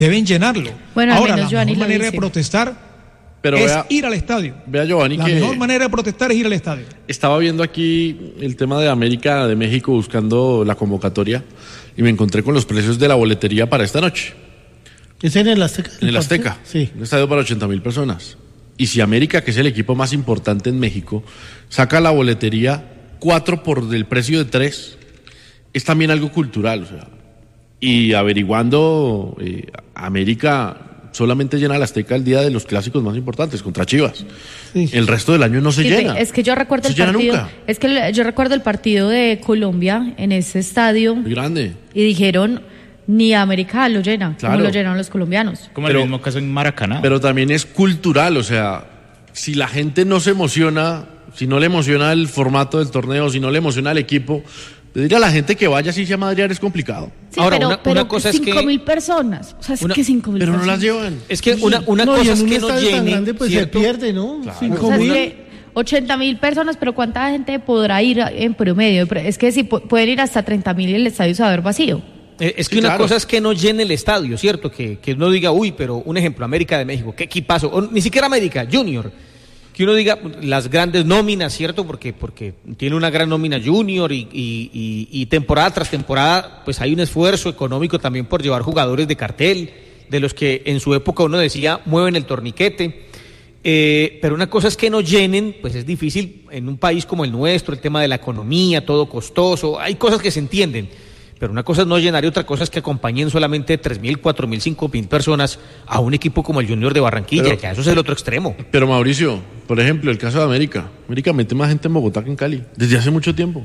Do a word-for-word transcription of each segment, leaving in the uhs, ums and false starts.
deben llenarlo. Bueno, ahora, menos la Giovanni mejor manera dice. de protestar Pero es vea, ir al estadio. Vea, Giovanni, la que mejor manera de protestar es ir al estadio. Estaba viendo aquí el tema de América de México buscando la convocatoria y me encontré con los precios de la boletería para esta noche. ¿Es en el Azteca? En el Azteca. Sí. Un estadio para ochenta mil personas. Y si América, que es el equipo más importante en México, saca la boletería cuatro por el precio de tres, es también algo cultural. O sea, y averiguando, eh, América solamente llena el Azteca el día de los clásicos más importantes, contra Chivas. Sí. El resto del año no se Sí, llena. Es que yo recuerdo No el se llena partido. nunca. Es que yo recuerdo el partido de Colombia en ese estadio. Muy grande. Y dijeron, ni América lo llena, Claro. como lo llenaron los colombianos. Como Pero- el mismo caso en Maracaná. Pero también es cultural, o sea, si la gente no se emociona, si no le emociona el formato del torneo, si no le emociona el equipo, pedirle a la gente que vaya así sea madrear es complicado. Sí, Ahora, pero, una- una pero cosa es que- cinco mil personas. O sea, es Una- que cinco mil Pero no personas. las llevan. Es que una, una no, y cosa en es un que no estadio tan llene, grande, pues ¿cierto? se pierde, ¿no? O Cinco sea, es mil. que ochenta mil personas, pero ¿cuánta gente podrá ir en promedio? Es que si pu- pueden ir hasta treinta mil y el estadio se va a ver vacío. Eh, Es que Sí, una claro. cosa es que no llene el estadio, ¿cierto? Que, que uno diga, uy, pero un ejemplo, América de México, qué equipazo. O ni siquiera América, Junior. Que uno diga las grandes nóminas, ¿cierto? Porque, porque tiene una gran nómina Junior y, y, y, y temporada tras temporada, pues hay un esfuerzo económico también por llevar jugadores de cartel, de los que en su época uno decía, mueven el torniquete. Eh, pero una cosa es que no llenen, pues es difícil en un país como el nuestro, el tema de la economía, todo costoso, hay cosas que se entienden. Pero una cosa es no llenar y otra cosa es que acompañen solamente tres mil, cuatro mil, cinco mil personas a un equipo como el Junior de Barranquilla, Pero- ya eso es el otro extremo. Pero Mauricio, por ejemplo, el caso de América. América mete más gente en Bogotá que en Cali, desde hace mucho tiempo.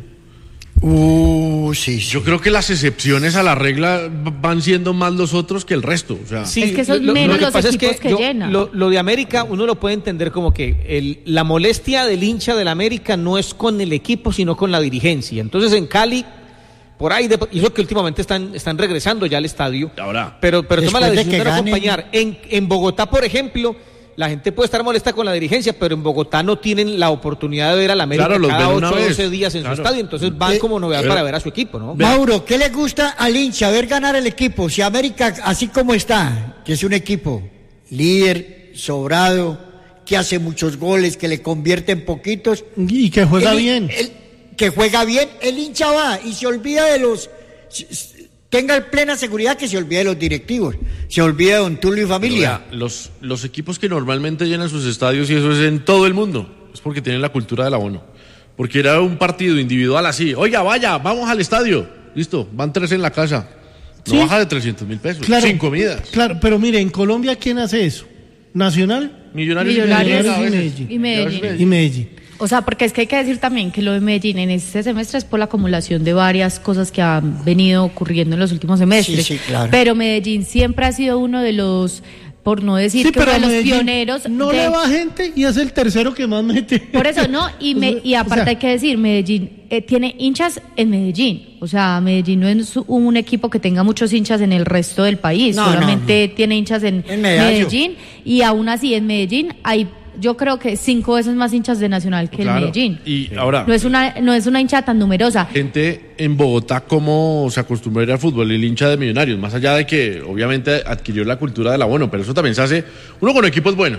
Uh, sí, sí. Yo creo que las excepciones a la regla van siendo más los otros que el resto. O sea, Sí, Es que son menos los equipos que yo- llenan. Lo, lo de América uno lo puede entender como que el, la molestia del hincha del América no es con el equipo, sino con la dirigencia. Entonces en Cali, por ahí, de, y eso que últimamente están, están regresando ya al estadio. Ahora, Pero, pero toma la después de decisión de, que no ganen. acompañar. En, en Bogotá, por ejemplo, la gente puede estar molesta con la dirigencia, pero en Bogotá no tienen la oportunidad de ver al América Claro, los cada ven una ocho o vez. doce días en Claro. su estadio. Entonces van Eh, como novedad pero- para ver a su equipo, ¿no? Mauro, ¿qué le gusta al hincha ver ganar el equipo? Si América, así como está, que es un equipo líder, sobrado, que hace muchos goles, que le convierte en poquitos. Y que juega el- bien. el- que juega bien, el hincha va y se olvida de los... Tenga plena seguridad que se olvida de los directivos, se olvida de Don Tulio y familia. Vea, los, los equipos que normalmente llenan sus estadios, y eso es en todo el mundo, es porque tienen la cultura del abono. Porque era un partido individual así, oiga, vaya, vamos al estadio, listo, van tres en la casa, no Sí. baja de trescientos mil pesos, Claro, sin comidas. Claro, pero mire, en Colombia, ¿quién hace eso? ¿Nacional? Millonarios, Millonarios y, Medellín a y veces. Medellín. Y Medellín. Y Medellín. O sea, porque es que hay que decir también que lo de Medellín en este semestre es por la acumulación de varias cosas que han venido ocurriendo en los últimos semestres. Sí, sí, claro. Pero Medellín siempre ha sido uno de los, por no decir Sí, que uno pero de los Medellín pioneros. no de- le va gente y es el tercero que más mete. Por eso, ¿no? Y, me, y aparte O sea, hay que decir, Medellín eh, tiene hinchas en Medellín. O sea, Medellín no es un equipo que tenga muchos hinchas en el resto del país. No, Solamente tiene hinchas en, En Medallo. Medellín. Y aún así, en Medellín hay, yo creo que cinco veces más hinchas de Nacional que Claro. en Medellín. Y ahora, No es una, no es una hincha tan numerosa. gente en Bogotá, ¿cómo se acostumbró a ir al fútbol? El hincha de Millonarios, más allá de que obviamente adquirió la cultura del abono, pero eso también se hace, uno, con equipos buenos,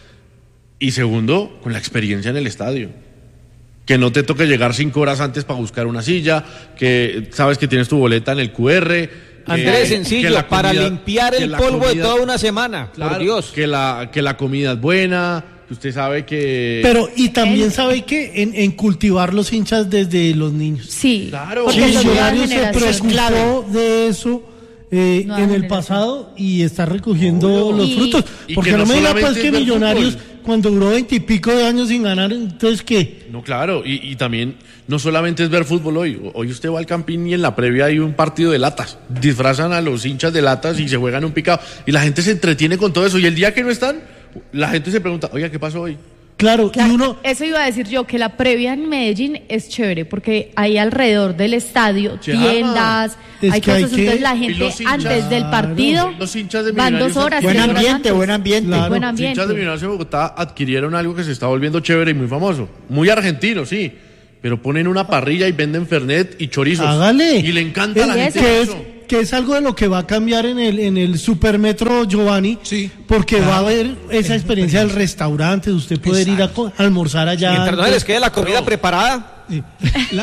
y segundo, con la experiencia en el estadio. Que no te toque llegar cinco horas antes para buscar una silla, que sabes que tienes tu boleta en el Q R. Andrés, que- sencillo, que la para comida- limpiar que el la polvo de comida- toda una semana, Claro, por Dios. Que la, que la comida es buena, que usted sabe que... Pero, y también El- sabe que en, en cultivar los hinchas desde los niños. Sí. Claro. Porque Sí, son nuevas Millonarios se generaciones. preocupó de eso eh, Nueva en el generación. pasado y está recogiendo Obvio. los Y- frutos. y Porque que no no me diga solamente pues que es ver Millonarios, fútbol. cuando duró veintipico de años sin ganar, entonces ¿qué? No, claro, y, y también no solamente es ver fútbol hoy. Hoy usted va al Campín y en la previa hay un partido de latas. Disfrazan a los hinchas de latas y se juegan un picado. Y la gente se entretiene con todo eso. Y el día que no están, la gente se pregunta, oiga, ¿qué pasó hoy? Claro, Claro, y uno... eso iba a decir yo, que la previa en Medellín es chévere, porque hay alrededor del estadio Claro. tiendas, Es hay que hay cosas, que- entonces la y gente los hinchas- antes del partido Los hinchas de van Millonarios dos horas. Buen tres horas ambiente, antes. buen ambiente. Claro. Buen Los ambiente. hinchas de Millonarios de Bogotá adquirieron algo que se está volviendo chévere y muy famoso. Muy argentino, sí. Pero ponen una parrilla y venden fernet y chorizos. Hágale. Y le encanta a la ¿Y gente eso? que es, eso. que es algo de lo que va a cambiar en el en el Supermetro, Giovanni, Sí, porque claro. va a haber esa experiencia del restaurante, de usted poder ir a, co- a almorzar allá. Mientras no les quede la comida preparada. Sí. La-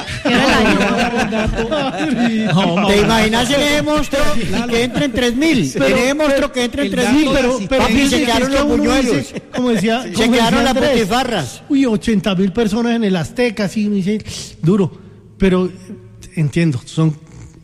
No, ¿Te imaginas en ese monstruo que entren tres mil? En ese monstruo que entren el tres dato mil, de pero, la pero Papi, se es que quedaron los uno buñuelos. dice, como decía, Se como quedaron decía las Andrés, botifarras. Uy, ochenta mil personas en el Azteca, sí, uno dice, duro. Pero entiendo, son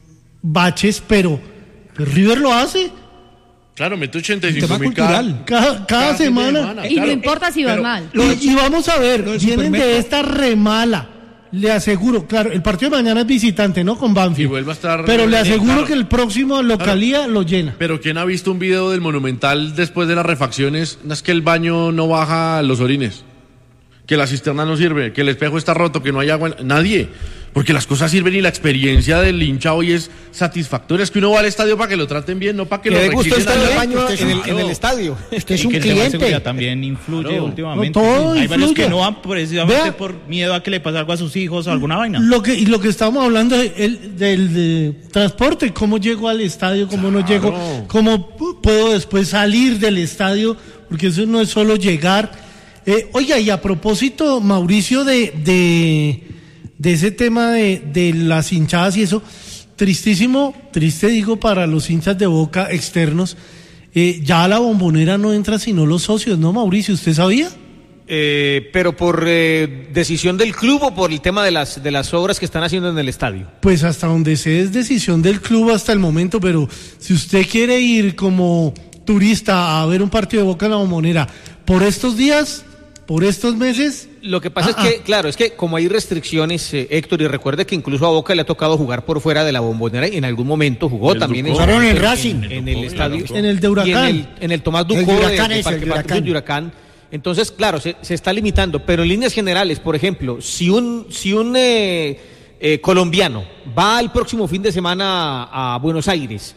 baches, pero, pero River lo hace Claro, mete ochenta y Un cinco tema mil cultural. cada, cada, Cada fin de semana. semana. Y no claro. importa si va Pero- mal. Y, y vamos a ver, lo del vienen Supermetro. de esta remala. Le aseguro, claro, el partido de mañana es visitante, ¿no? Con Y Banfield. vuelve a estar- Pero le Sí, aseguro claro. que el próximo localía lo llena. Pero ¿quién ha visto un video del Monumental después de las refacciones? No es que el baño no baja los orines, que la cisterna no sirve, que el espejo está roto, que no hay agua. Nadie. Porque las cosas sirven y la experiencia del hincha hoy es satisfactoria. Es que uno va al estadio para que lo traten bien, no para que Que lo le gusta requisen estar en el a- baño Usted es en un- el, en el Claro. estadio. Usted es Y un que el tema de cliente. seguridad también influye Claro. últimamente. No, todo Hay varios influye. que no van precisamente Vea. por miedo a que le pase algo a sus hijos o alguna vaina. Lo que, y lo que estamos hablando es el, del de transporte, cómo llego al estadio, cómo no llego, cómo pu- puedo después salir del estadio, porque eso no es solo llegar. Eh, oiga, y a propósito, Mauricio, de, de, de ese tema de, de las hinchadas y eso, tristísimo, triste digo para los hinchas de Boca externos, eh, ya a la Bombonera no entra sino los socios, ¿no, Mauricio? ¿Usted sabía? Eh, pero por eh, decisión del club o por el tema de las, de las obras que están haciendo en el estadio. Pues hasta donde sé es decisión del club hasta el momento, pero si usted quiere ir como turista a ver un partido de Boca en la Bombonera por estos días, por estos meses, Lo que pasa Ah, es que, claro, es que como hay restricciones, eh, Héctor, y recuerde que incluso a Boca le ha tocado jugar por fuera de la Bombonera y en algún momento jugó El también Ducó. Jugaron en en, Racing. en el estadio. en el de Huracán. Y en el, en el Tomás El Ducó de de, Huracán de es, Parque el de Patrullas Huracán. de Huracán. Entonces, claro, se, se está limitando, pero en líneas generales, por ejemplo, si un, si un eh, eh, colombiano va el próximo fin de semana a, a Buenos Aires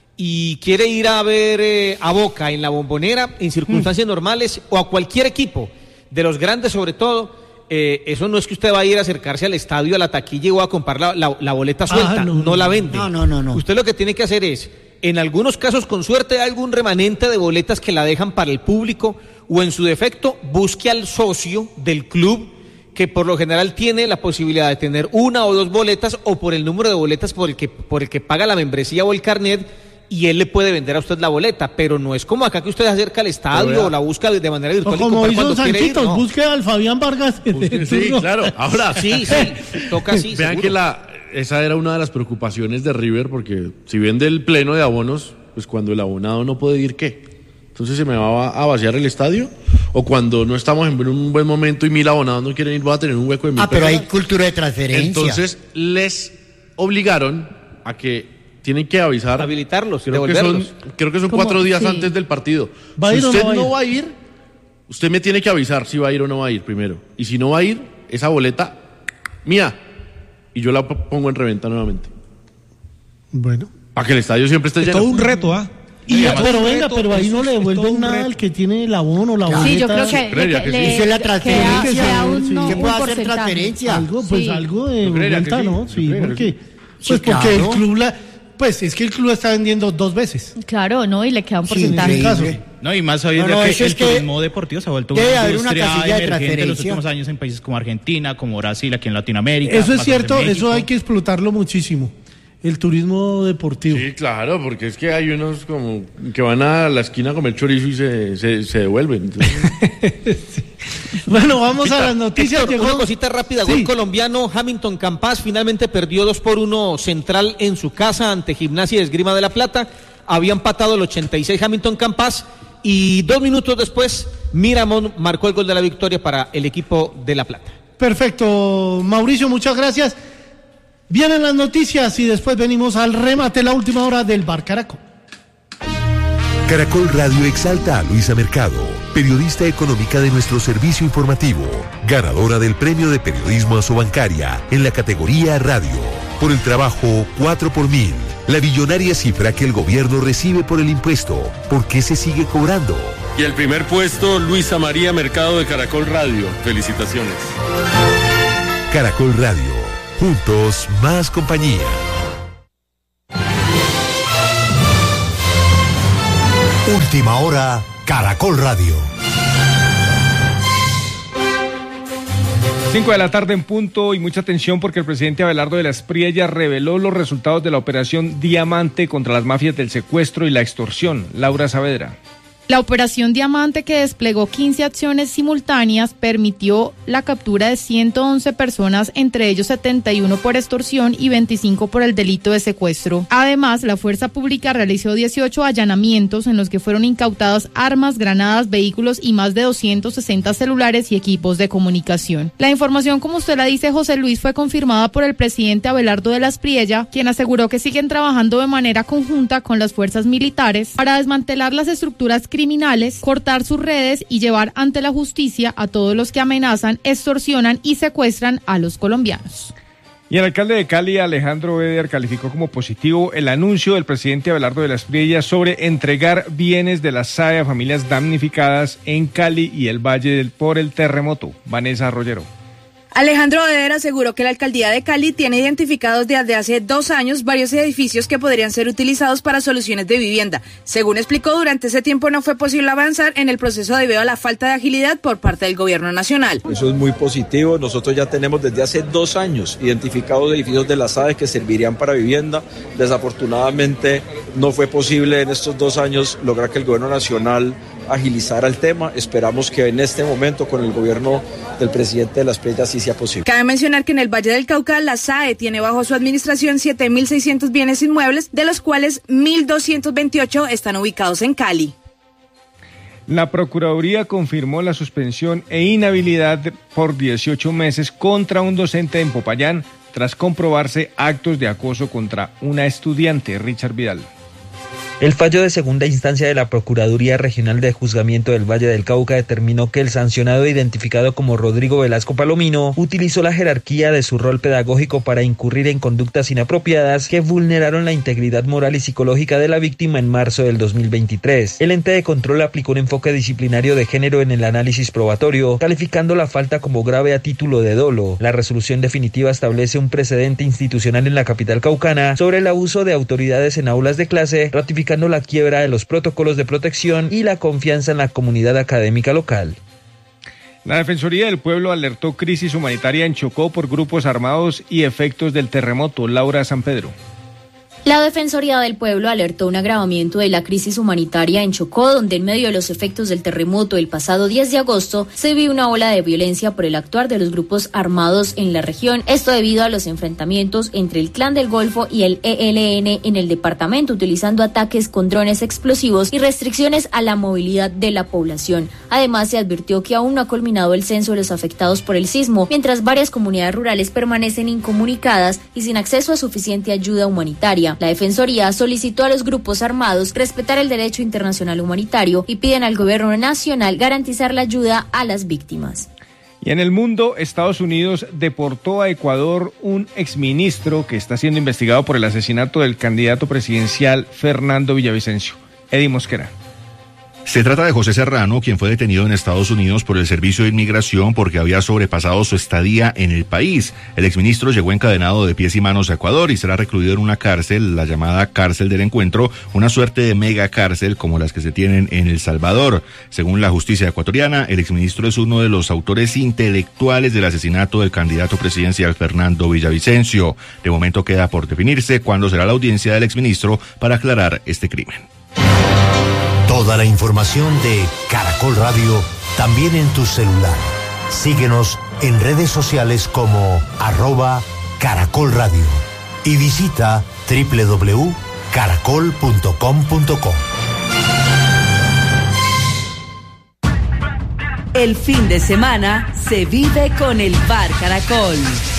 y quiere ir a ver eh, a Boca en la Bombonera en circunstancias Mm. normales o a cualquier equipo, de los grandes sobre todo, eh, eso no es que usted va a ir a acercarse al estadio, a la taquilla y va a comprar la, la- la boleta suelta, Ah, no, no, no, la no. vende. No, no, no, no. Usted lo que tiene que hacer es, en algunos casos con suerte, hay algún remanente de boletas que la dejan para el público o en su defecto busque al socio del club que por lo general tiene la posibilidad de tener una o dos boletas o por el número de boletas por el que, por el que paga la membresía o el carnet y él le puede vender a usted la boleta, pero no es como acá que usted se acerca al estadio vea. o la busca de manera o virtual y como compra hizo cuando quiere ir, Sanchitos, no. busque al Fabián Vargas. en el Sí, turno. claro. Ahora, Sí, sí, toca así, vean seguro. que la, esa era una de las preocupaciones de River, porque si vende el pleno de abonos, pues cuando el abonado no puede ir, ¿qué? Entonces se me va a vaciar el estadio, o cuando no estamos en un buen momento y mil abonados no quieren ir, voy a tener un hueco de mil Ah, pero hay personas. cultura de transferencia. Entonces les obligaron a que tienen que avisar. Habilitarlos, creo que son, devolverlos. creo que son ¿Cómo? cuatro días Sí. antes del partido. ¿Va a Si ir o usted no va a no ir? va a ir, usted me tiene que avisar si va a ir o no va a ir primero. Y si no va a ir, esa boleta mía, y yo la p- pongo en reventa nuevamente. Bueno. Para que el estadio siempre esté Es lleno. todo un reto, ¿ah? Y, además, pero un venga, reto, pero ahí es- no le es todo devuelven un nada reto. al que tiene el abono, la boleta. Sí, yo creo que, creería le- que sí. le- Hice la le transferencia, queda- queda un, sí. no, ¿Qué un puede hacer porcentaje. transferencia? Algo, pues Sí. algo de Yo creería que vuelta, sí, ¿no? yo Sí, creería que porque, sí. pues Sí, porque claro. el club la, pues es que el club está vendiendo dos veces. Claro, ¿no? Y le queda un Sí, porcentaje. increíble. No, y más sabiendo No, no, que eso el es que turismo deportivo se ha vuelto debe una haber una industria casilla de emergente en los transferencia. últimos años en países como Argentina, como Brasil, aquí en Latinoamérica. Eso es más cierto, en México. eso hay que explotarlo muchísimo. El turismo deportivo. Sí, claro, porque es que hay unos como que van a la esquina a comer chorizo y se, se, se devuelven. Entonces, Bueno, vamos a las noticias. Héctor, Llegó- una cosita rápida, Sí. gol colombiano, Hamilton Campas finalmente perdió dos por uno Central en su casa ante Gimnasia y Esgrima de la Plata, había empatado el ochenta y seis Hamilton Campas y dos minutos después Miramón marcó el gol de la victoria para el equipo de La Plata. Perfecto, Mauricio, muchas gracias. Vienen las noticias y después venimos al remate, la última hora del Bar Caracol. Caracol Radio exalta a Luisa Mercado, periodista económica de nuestro servicio informativo, ganadora del premio de periodismo Asobancaria en la categoría Radio, por el trabajo cuatro por mil, la billonaria cifra que el gobierno recibe por el impuesto. ¿Por qué se sigue cobrando? Y el primer puesto, Luisa María Mercado de Caracol Radio. Felicitaciones. Caracol Radio, juntos más compañía. Última hora, Caracol Radio. Cinco de la tarde en punto y mucha atención porque el presidente Abelardo de la Espriella reveló los resultados de la operación Diamante contra las mafias del secuestro y la extorsión. Laura Saavedra. La operación Diamante, que desplegó quince acciones simultáneas, permitió la captura de ciento once personas, entre ellos setenta y uno por extorsión y veinticinco por el delito de secuestro. Además, la fuerza pública realizó dieciocho allanamientos en los que fueron incautadas armas, granadas, vehículos y más de doscientos sesenta celulares y equipos de comunicación. La información, como usted la dice, José Luis, fue confirmada por el presidente Abelardo de la Espriella, quien aseguró que siguen trabajando de manera conjunta con las fuerzas militares para desmantelar las estructuras criminales criminales, cortar sus redes y llevar ante la justicia a todos los que amenazan, extorsionan y secuestran a los colombianos. Y el alcalde de Cali, Alejandro Eder, calificó como positivo el anuncio del presidente Abelardo de la Espriella sobre entregar bienes de la S A E a familias damnificadas en Cali y el Valle del, por el terremoto. Vanessa Arroyero. Alejandro Eder aseguró que la alcaldía de Cali tiene identificados desde hace dos años varios edificios que podrían ser utilizados para soluciones de vivienda. Según explicó, durante ese tiempo no fue posible avanzar en el proceso debido a la falta de agilidad por parte del gobierno nacional. Eso es muy positivo. Nosotros ya tenemos desde hace dos años identificados edificios de la S A E que servirían para vivienda. Desafortunadamente no fue posible en estos dos años lograr que el gobierno nacional agilizara el tema. Esperamos que en este momento con el gobierno del presidente de la Espriella sí sea posible. Cabe mencionar que en el Valle del Cauca la S A E tiene bajo su administración siete mil seiscientos bienes inmuebles, de los cuales mil doscientos veintiocho están ubicados en Cali. La Procuraduría confirmó la suspensión e inhabilidad por dieciocho meses contra un docente en Popayán tras comprobarse actos de acoso contra una estudiante. Richard Vidal. El fallo de segunda instancia de la Procuraduría Regional de Juzgamiento del Valle del Cauca determinó que el sancionado, identificado como Rodrigo Velasco Palomino, utilizó la jerarquía de su rol pedagógico para incurrir en conductas inapropiadas que vulneraron la integridad moral y psicológica de la víctima en marzo del dos mil veintitrés. El ente de control aplicó un enfoque disciplinario de género en el análisis probatorio, calificando la falta como grave a título de dolo. La resolución definitiva establece un precedente institucional en la capital caucana sobre el abuso de autoridades en aulas de clase, ratificando la quiebra de los protocolos de protección y la confianza en la comunidad académica local. La Defensoría del Pueblo alertó crisis humanitaria en Chocó por grupos armados y efectos del terremoto. Laura San Pedro. La Defensoría del Pueblo alertó un agravamiento de la crisis humanitaria en Chocó, donde en medio de los efectos del terremoto el pasado diez de agosto se vio una ola de violencia por el actuar de los grupos armados en la región. Esto debido a los enfrentamientos entre el Clan del Golfo y el E L N en el departamento, utilizando ataques con drones explosivos y restricciones a la movilidad de la población. Además, se advirtió que aún no ha culminado el censo de los afectados por el sismo, mientras varias comunidades rurales permanecen incomunicadas y sin acceso a suficiente ayuda humanitaria. La Defensoría solicitó a los grupos armados respetar el derecho internacional humanitario y piden al gobierno nacional garantizar la ayuda a las víctimas. Y en el mundo, Estados Unidos deportó a Ecuador un exministro que está siendo investigado por el asesinato del candidato presidencial Fernando Villavicencio. Eddie Mosquera. Se trata de José Serrano, quien fue detenido en Estados Unidos por el Servicio de Inmigración porque había sobrepasado su estadía en el país. El exministro llegó encadenado de pies y manos a Ecuador y será recluido en una cárcel, la llamada cárcel del encuentro, una suerte de mega cárcel como las que se tienen en El Salvador. Según la justicia ecuatoriana, el exministro es uno de los autores intelectuales del asesinato del candidato presidencial Fernando Villavicencio. De momento queda por definirse cuándo será la audiencia del exministro para aclarar este crimen. Toda la información de Caracol Radio también en tu celular. Síguenos en redes sociales como arroba Caracol Radio y visita doble u doble u doble u punto caracol punto com punto co. El fin de semana se vive con el Bar Caracol.